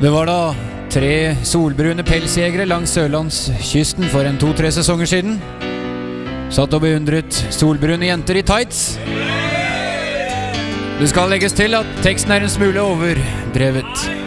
Det var da 3 solbrune pelsjegere langs Sørlandskysten for en 2-3 sesonger siden. Satt og beundret solbrune jenter i tights. Det skal legges til at teksten er en smule overdrevet.